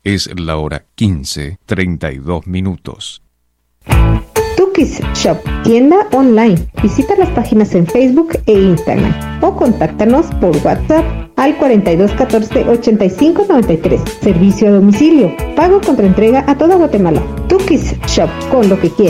Es la hora 15:32. Tukis Shop, tienda online. Visita las páginas en Facebook e Instagram o contáctanos por WhatsApp al 42 14 85 93. Servicio a domicilio. Pago contra entrega a toda Guatemala. Tukis Shop, con lo que quieres.